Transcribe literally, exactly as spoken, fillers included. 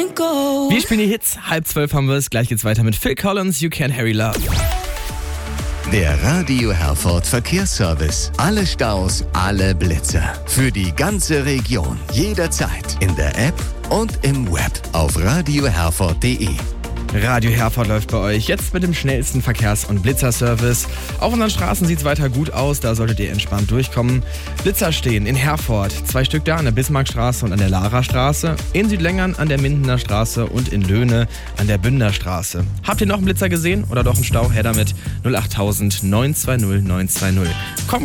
Wir spielen die Hits. Halb zwölf haben wir es. Gleich geht's weiter mit Phil Collins, You Can't Hurry Love. Der Radio Herford Verkehrsservice. Alle Staus, alle Blitzer. Für die ganze Region. Jederzeit. In der App und im Web. Auf radio herford punkt de. Radio Herford läuft bei euch jetzt mit dem schnellsten Verkehrs- und Blitzerservice. Auf unseren Straßen sieht es weiter gut aus, da solltet ihr entspannt durchkommen. Blitzer stehen in Herford, zwei Stück da an der Bismarckstraße und an der Larastraße, in Südlängern an der Mindener Straße und in Löhne an der Bünderstraße. Habt ihr noch einen Blitzer gesehen oder doch einen Stau? Her damit null acht tausend neun zwei null neun zwei null. Kommt